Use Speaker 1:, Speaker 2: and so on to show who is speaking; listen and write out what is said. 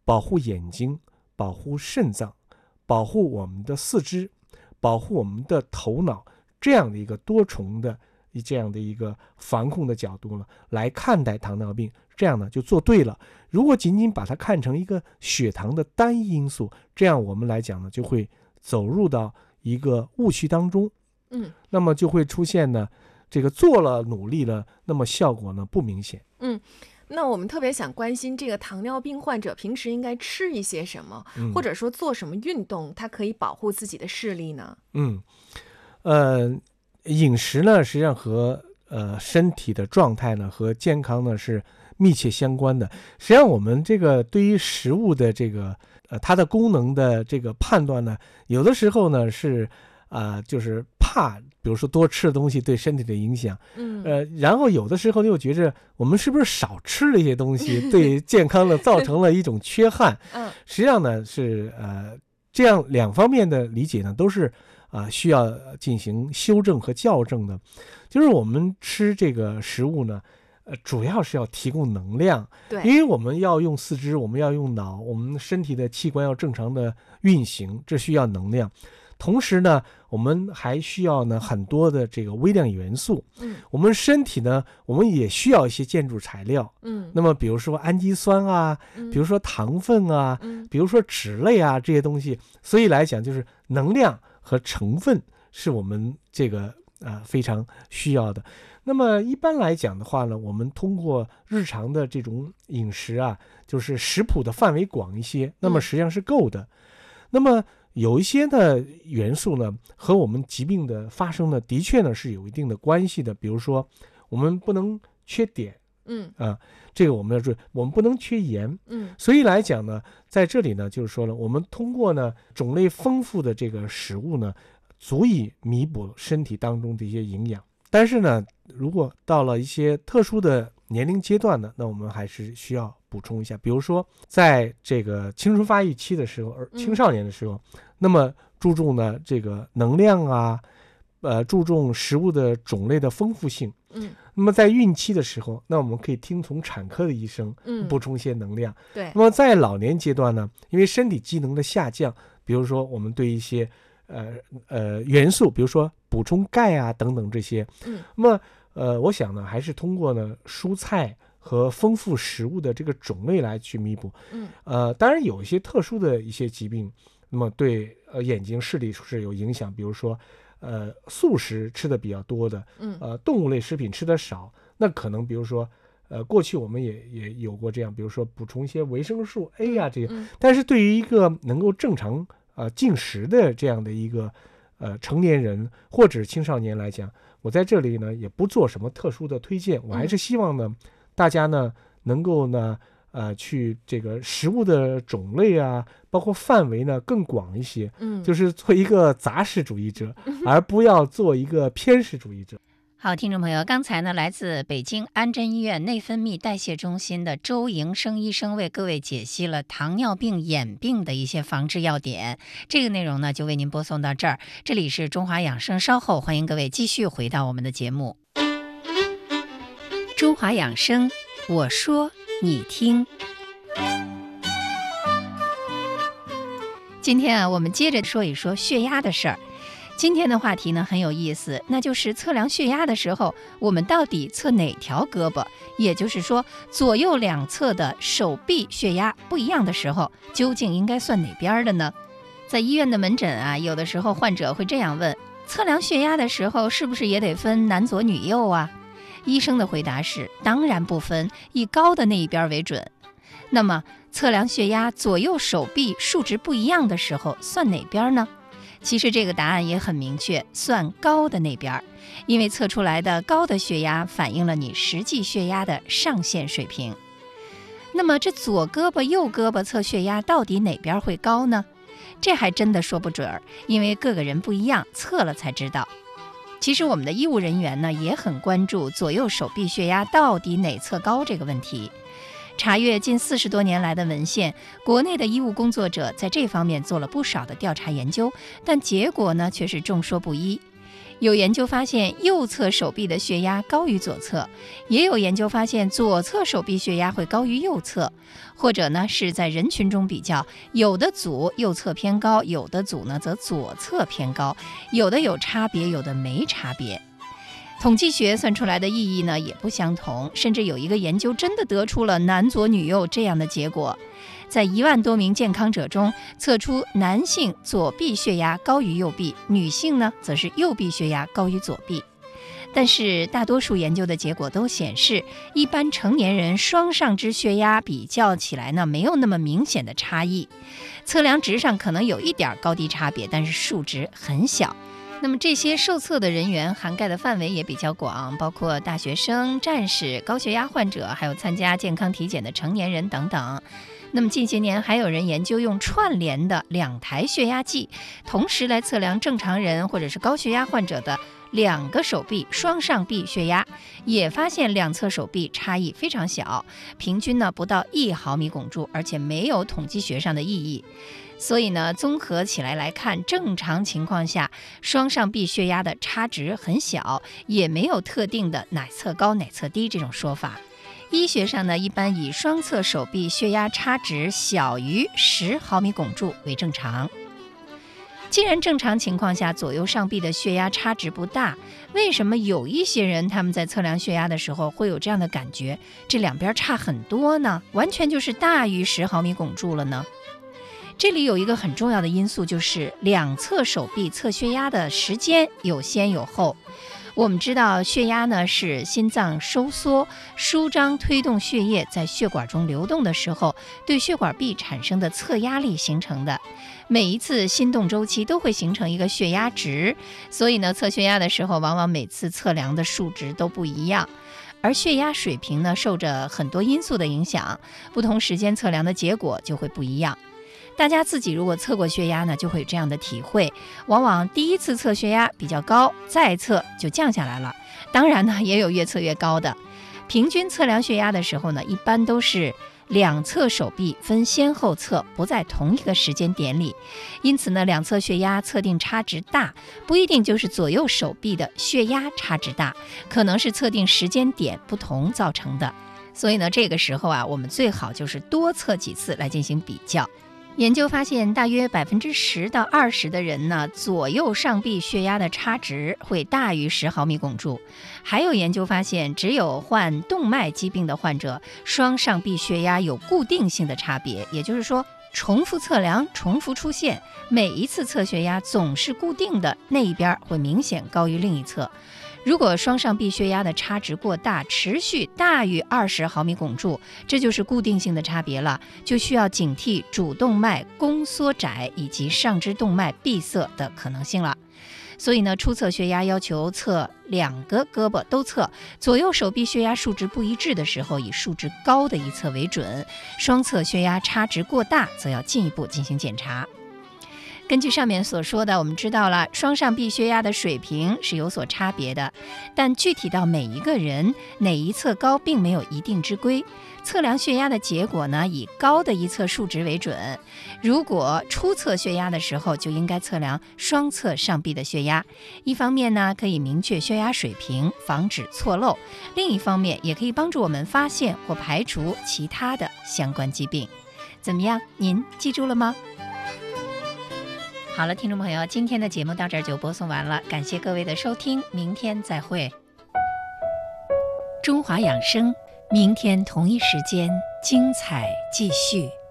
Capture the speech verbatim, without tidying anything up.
Speaker 1: 保护眼睛，保护肾脏，保护我们的四肢，保护我们的头脑，这样的一个多重的这样的一个防控的角度呢来看待糖尿病，这样呢就做对了。如果仅仅把它看成一个血糖的单一因素，这样我们来讲呢就会走入到一个误区当中，
Speaker 2: 嗯，
Speaker 1: 那么就会出现呢这个做了努力了，那么效果呢不明显。
Speaker 2: 嗯，那我们特别想关心这个糖尿病患者平时应该吃一些什么，
Speaker 1: 嗯、
Speaker 2: 或者说做什么运动，它可以保护自己的视力呢？
Speaker 1: 嗯，呃，饮食呢实际上和呃身体的状态呢和健康呢是密切相关的。实际上我们这个对于食物的这个呃它的功能的这个判断呢，有的时候呢是啊、呃、就是怕比如说多吃的东西对身体的影响，
Speaker 2: 嗯，
Speaker 1: 呃，然后有的时候又觉着我们是不是少吃了一些东西，对健康呢造成了一种缺憾。
Speaker 2: 嗯，
Speaker 1: 实际上呢是呃这样两方面的理解呢都是啊、呃、需要进行修正和校正的。就是我们吃这个食物呢，呃，主要是要提供能量，
Speaker 2: 对，
Speaker 1: 因为我们要用四肢，我们要用脑，我们身体的器官要正常的运行，这需要能量。同时呢，我们还需要呢很多的这个微量元素。
Speaker 2: 嗯，
Speaker 1: 我们身体呢，我们也需要一些建筑材料。
Speaker 2: 嗯，
Speaker 1: 那么比如说氨基酸啊，
Speaker 2: 嗯
Speaker 1: 比如说糖分啊，
Speaker 2: 嗯
Speaker 1: 比如说脂类啊这些东西，所以来讲就是能量和成分是我们这个啊、呃、非常需要的。那么一般来讲的话呢，我们通过日常的这种饮食啊，就是食谱的范围广一些，那么实际上是够的。那么有一些的元素呢，和我们疾病的发生呢，的确呢是有一定的关系的。比如说，我们不能缺碘，
Speaker 2: 嗯
Speaker 1: 啊、呃，这个我们要注意，我们不能缺盐。
Speaker 2: 嗯，
Speaker 1: 所以来讲呢，在这里呢，就是说了，我们通过呢种类丰富的这个食物呢，足以弥补身体当中的一些营养。但是呢，如果到了一些特殊的年龄阶段呢，那我们还是需要补充一下。比如说，在这个青春发育期的时候，而青少年的时候，嗯、那么注重呢这个能量啊，呃，注重食物的种类的丰富性。
Speaker 2: 嗯，
Speaker 1: 那么在孕期的时候，那我们可以听从产科的医生，
Speaker 2: 嗯，
Speaker 1: 补充一些能量。
Speaker 2: 对。
Speaker 1: 那么在老年阶段呢，因为身体机能的下降，比如说我们对一些呃呃元素，比如说补充钙啊等等这些，
Speaker 2: 嗯，
Speaker 1: 那么呃，我想呢，还是通过呢蔬菜和丰富食物的这个种类来去弥补。
Speaker 2: 嗯，
Speaker 1: 呃，当然有一些特殊的一些疾病，那么对呃眼睛视力是有影响，比如说呃素食吃的比较多的，
Speaker 2: 嗯，
Speaker 1: 呃动物类食品吃的少，那可能比如说呃过去我们也也有过这样，比如说补充一些维生素 A 啊这些，
Speaker 2: 嗯，
Speaker 1: 但是对于一个能够正常呃进食的这样的一个呃成年人或者青少年来讲，我在这里呢也不做什么特殊的推荐，我还是希望呢、嗯、大家呢能够呢呃去这个食物的种类啊包括范围呢更广一些，
Speaker 2: 嗯，
Speaker 1: 就是做一个杂食主义者，而不要做一个偏食主义者。
Speaker 3: 好，听众朋友，刚才呢，来自北京安贞医院内分泌代谢中心的周营生医生为各位解析了糖尿病眼病的一些防治要点。这个内容呢，就为您播送到这儿。这里是中华养生，稍后欢迎各位继续回到我们的节目。中华养生，我说你听。今天啊，我们接着说一说血压的事儿。今天的话题呢很有意思，那就是测量血压的时候，我们到底测哪条胳膊？也就是说，左右两侧的手臂血压不一样的时候，究竟应该算哪边的呢？在医院的门诊啊，有的时候患者会这样问：测量血压的时候，是不是也得分男左女右啊？医生的回答是：当然不分，以高的那一边为准。那么，测量血压左右手臂数值不一样的时候，算哪边呢？其实这个答案也很明确，算高的那边，因为测出来的高的血压反映了你实际血压的上限水平。那么这左胳膊右胳膊测血压到底哪边会高呢？这还真的说不准，因为各个人不一样，测了才知道。其实我们的医务人员呢也很关注左右手臂血压到底哪侧高这个问题。查阅近四十多年来的文献，国内的医务工作者在这方面做了不少的调查研究，但结果呢却是众说不一。 有研究发现右侧手臂的血压高于左侧，也有研究发现左侧手臂血压会高于右侧，或者呢是在人群中比较，有的组右侧偏高，有的组呢则左侧偏高，有的有差别，有的没差别。统计学算出来的意义呢也不相同，甚至有一个研究真的得出了男左女右这样的结果。在一万多名健康者中，测出男性左臂血压高于右臂，女性呢则是右臂血压高于左臂。但是大多数研究的结果都显示，一般成年人双上肢血压比较起来呢没有那么明显的差异，测量值上可能有一点高低差别，但是数值很小。那么这些受测的人员涵盖的范围也比较广，包括大学生、战士、高血压患者，还有参加健康体检的成年人等等。那么近些年还有人研究用串联的两台血压计，同时来测量正常人或者是高血压患者的两个手臂双上臂血压，也发现两侧手臂差异非常小，平均呢不到一毫米汞柱，而且没有统计学上的意义。所以呢，综合起来来看，正常情况下双上臂血压的差值很小，也没有特定的哪侧高哪侧低这种说法。医学上呢，一般以双侧手臂血压差值小于十毫米汞柱为正常。既然正常情况下左右上臂的血压差值不大，为什么有一些人他们在测量血压的时候会有这样的感觉，这两边差很多呢？完全就是大于十毫米汞柱了呢？这里有一个很重要的因素，就是两侧手臂测血压的时间有先有后。我们知道血压呢是心脏收缩、舒张推动血液在血管中流动的时候，对血管壁产生的测压力形成的。每一次心动周期都会形成一个血压值，所以呢，测血压的时候，往往每次测量的数值都不一样。而血压水平呢，受着很多因素的影响，不同时间测量的结果就会不一样。大家自己如果测过血压呢，就会有这样的体会，往往第一次测血压比较高，再测就降下来了。当然呢，也有越测越高的。平均测量血压的时候呢，一般都是两侧手臂分先后测，不在同一个时间点里。因此呢，两侧血压测定差值大，不一定就是左右手臂的血压差值大，可能是测定时间点不同造成的。所以呢，这个时候啊，我们最好就是多测几次来进行比较。研究发现，大约百分之十到二十的人呢，左右上臂血压的差值会大于十毫米汞柱。还有研究发现，只有患动脉疾病的患者，双上臂血压有固定性的差别，也就是说，重复测量、重复出现，每一次测血压总是固定的，那一边会明显高于另一侧。如果双上臂血压的差值过大，持续大于二十毫米汞柱，这就是固定性的差别了，就需要警惕主动脉弓缩窄以及上肢动脉闭塞的可能性了。所以呢，初测血压要求测两个胳膊都测，左右手臂血压数值不一致的时候，以数值高的一侧为准，双侧血压差值过大，则要进一步进行检查。根据上面所说的，我们知道了双上臂血压的水平是有所差别的，但具体到每一个人哪一侧高并没有一定之规。测量血压的结果呢，以高的一侧数值为准。如果初测血压的时候，就应该测量双侧上臂的血压。一方面呢，可以明确血压水平，防止错漏；另一方面，也可以帮助我们发现或排除其他的相关疾病。怎么样，您记住了吗？好了，听众朋友，今天的节目到这儿就播送完了，感谢各位的收听，明天再会。中华养生，明天同一时间精彩继续。